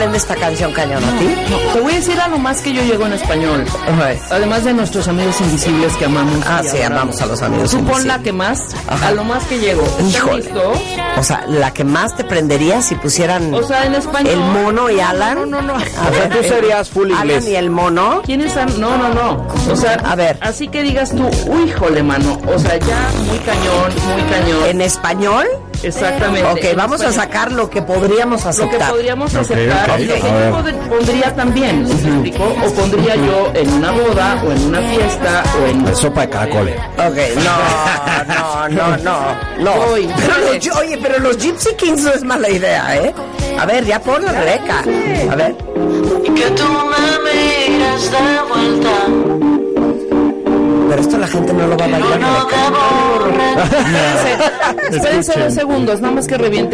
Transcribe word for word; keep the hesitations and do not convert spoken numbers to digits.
en esta canción cañón a ti? No, te voy a decir a lo más que yo llego en español. Ajá. Además de nuestros amigos invisibles que amamos. Ah, y sí, adoramos. amamos a los amigos Tú pon invisibles. la que más, Ajá. a lo más que llego. ¿Están Híjole. listos? O sea, la que más te prendería si pusieran O sea, en español. el mono y Alan. No, no, no. A O sea, tú serías full Alan inglés. y el mono. ¿Quiénes han? No, no, no. O sea, A ver. Así que digas tú, uy, híjole, mano. O sea, ya muy cañón, muy cañón. ¿En español? Exactamente. Ok, en vamos español. a sacar lo que podríamos Lo que aceptar. podríamos Ok, aceptar, ok, lo que a yo ver. pod- pondría también, ¿me explico? O pondría yo en una boda, o en una fiesta, o en... De sopa de caracoles. Ok, no, no, no, no, no. Voy. Pero los, oye, pero los Gypsy Kings no es mala idea, ¿eh? A ver, ya pon la Rebeca. A ver. Que tú me miras de vuelta. Pero esto la gente no lo va a bailar, No Rebeca. debo Espérense, espérense dos segundos, nada más que reviente